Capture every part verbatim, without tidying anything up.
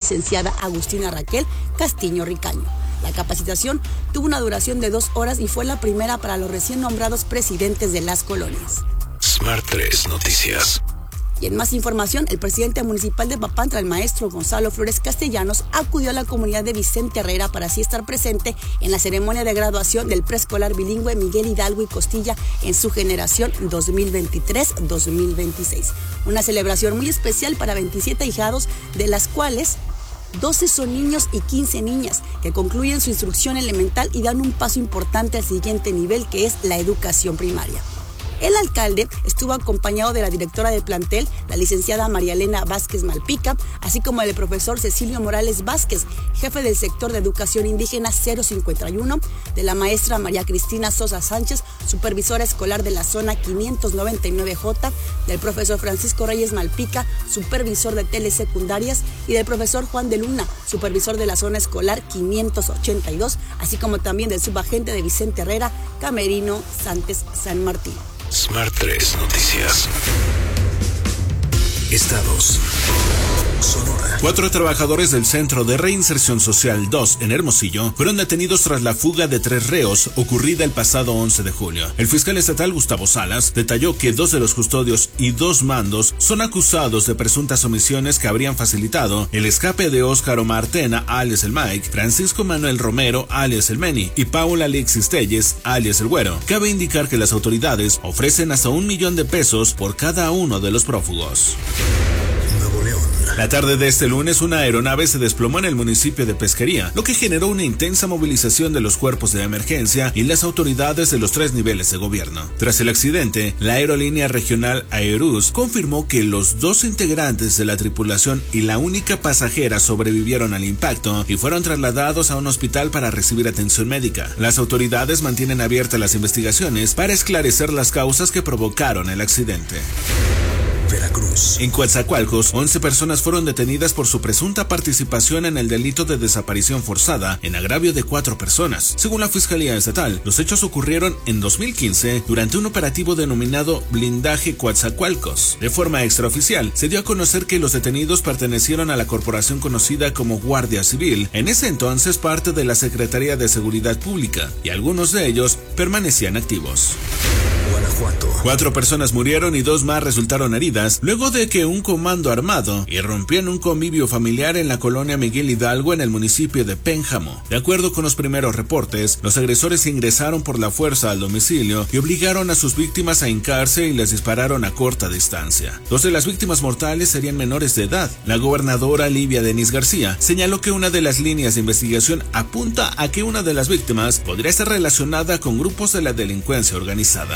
licenciada Agustina Raquel Castiño Ricaño. La capacitación tuvo una duración de dos horas y fue la primera para los recién nombrados presidentes de las colonias. Smart tres Noticias. Y en más información, el presidente municipal de Papantla, el maestro Gonzalo Flores Castellanos, acudió a la comunidad de Vicente Herrera para así estar presente en la ceremonia de graduación del preescolar bilingüe Miguel Hidalgo y Costilla en su generación dos mil veintitrés dos mil veintiséis. Una celebración muy especial para veintisiete ahijados, de las cuales doce son niños y quince niñas, que concluyen su instrucción elemental y dan un paso importante al siguiente nivel, que es la educación primaria. El alcalde estuvo acompañado de la directora del plantel, la licenciada María Elena Vázquez Malpica, así como del profesor Cecilio Morales Vázquez, jefe del sector de educación indígena cero cincuenta y uno, de la maestra María Cristina Sosa Sánchez, supervisora escolar de la zona quinientos noventa y nueve J, del profesor Francisco Reyes Malpica, supervisor de telesecundarias, y del profesor Juan de Luna, supervisor de la zona escolar quinientos ochenta y dos, así como también del subagente de Vicente Herrera, Camerino Santos San Martín. Smart tres Noticias. Estados. Sonora. Cuatro trabajadores del Centro de Reinserción Social dos en Hermosillo fueron detenidos tras la fuga de tres reos ocurrida el pasado once de julio. El fiscal estatal Gustavo Salas detalló que dos de los custodios y dos mandos son acusados de presuntas omisiones que habrían facilitado el escape de Óscar Omar Tena, alias el Mike, Francisco Manuel Romero, alias el Meni, y Paula Alexis Telles, alias el Güero. Cabe indicar que las autoridades ofrecen hasta un millón de pesos por cada uno de los prófugos. Nuevo León. La tarde de este lunes, una aeronave se desplomó en el municipio de Pesquería, lo que generó una intensa movilización de los cuerpos de emergencia y las autoridades de los tres niveles de gobierno. Tras el accidente, la aerolínea regional Aerus confirmó que los dos integrantes de la tripulación y la única pasajera sobrevivieron al impacto y fueron trasladados a un hospital para recibir atención médica. Las autoridades mantienen abiertas las investigaciones para esclarecer las causas que provocaron el accidente. Veracruz. En Coatzacoalcos, once personas fueron detenidas por su presunta participación en el delito de desaparición forzada en agravio de cuatro personas. Según la Fiscalía Estatal, los hechos ocurrieron en dos mil quince durante un operativo denominado Blindaje Coatzacoalcos. De forma extraoficial, se dio a conocer que los detenidos pertenecieron a la corporación conocida como Guardia Civil, en ese entonces parte de la Secretaría de Seguridad Pública, y algunos de ellos permanecían activos. Guanajuato. Cuatro personas murieron y dos más resultaron heridas luego de que un comando armado irrumpió en un convivio familiar en la colonia Miguel Hidalgo en el municipio de Pénjamo. De acuerdo con los primeros reportes, los agresores ingresaron por la fuerza al domicilio y obligaron a sus víctimas a hincarse y les dispararon a corta distancia. Dos de las víctimas mortales serían menores de edad. La gobernadora Livia Denis García señaló que una de las líneas de investigación apunta a que una de las víctimas podría estar relacionada con grupos de la delincuencia organizada.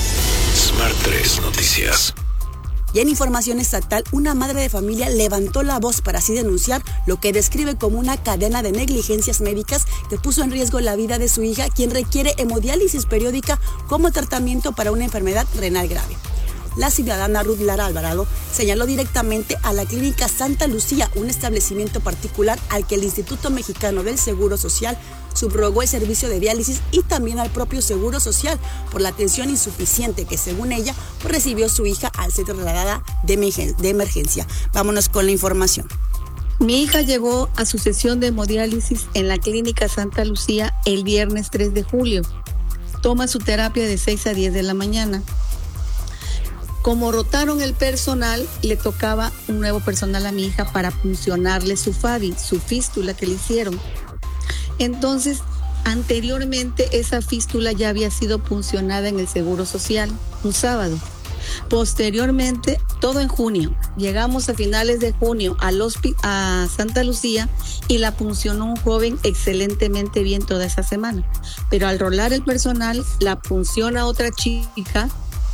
Smart tres Noticias. Y en información estatal, una madre de familia levantó la voz para así denunciar lo que describe como una cadena de negligencias médicas que puso en riesgo la vida de su hija, quien requiere hemodiálisis periódica como tratamiento para una enfermedad renal grave. La ciudadana Ruth Lara Alvarado señaló directamente a la Clínica Santa Lucía, un establecimiento particular al que el Instituto Mexicano del Seguro Social subrogó el servicio de diálisis, y también al propio Seguro Social por la atención insuficiente que, según ella, recibió su hija al ser trasladada de emergencia. Vámonos con la información. Mi hija llegó a su sesión de hemodiálisis en la Clínica Santa Lucía el viernes tres de julio. Toma su terapia de seis a diez de la mañana. Como rotaron el personal, le tocaba un nuevo personal a mi hija para puncionarle su F A B I, su fístula que le hicieron. Entonces, anteriormente esa fístula ya había sido puncionada en el Seguro Social un sábado. Posteriormente, todo en junio, llegamos a finales de junio al hospi- a Santa Lucía y la puncionó un joven excelentemente bien toda esa semana. Pero al rolar el personal, la punciona otra chica.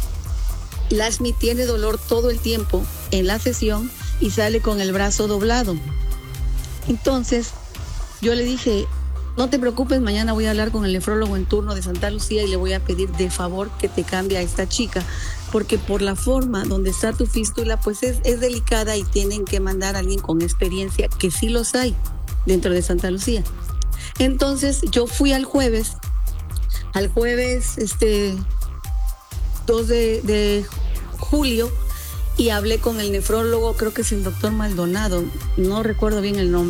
Lasmi tiene dolor todo el tiempo en la sesión y sale con el brazo doblado. Entonces, yo le dije, no te preocupes, mañana voy a hablar con el nefrólogo en turno de Santa Lucía y le voy a pedir de favor que te cambie a esta chica, porque por la forma donde está tu fístula, pues es, es delicada y tienen que mandar a alguien con experiencia, que sí los hay dentro de Santa Lucía. Entonces, yo fui al jueves, al jueves, este... dos de julio, y hablé con el nefrólogo, creo que es el doctor Maldonado, no recuerdo bien el nombre.